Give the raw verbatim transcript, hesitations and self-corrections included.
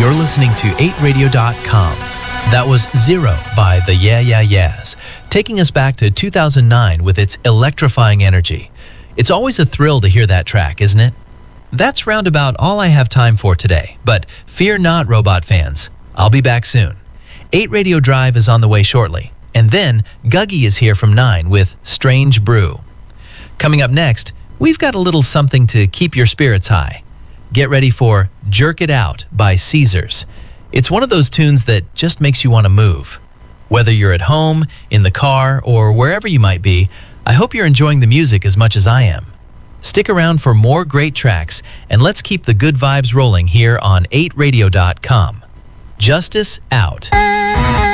You're listening to eight radio dot com. That was Zero by the Yeah Yeah Yeahs, taking us back to two thousand nine with its electrifying energy. It's always a thrill to hear that track, isn't it? That's roundabout all I have time for today, but fear not, robot fans. I'll be back soon. eight Radio Drive is on the way shortly, and then Guggy is here from nine with Strange Brew. Coming up next, we've got a little something to keep your spirits high. Get ready for Jerk It Out by Caesars. It's one of those tunes that just makes you want to move. Whether you're at home, in the car, or wherever you might be, I hope you're enjoying the music as much as I am. Stick around for more great tracks, and let's keep the good vibes rolling here on eight radio dot com. Justice out.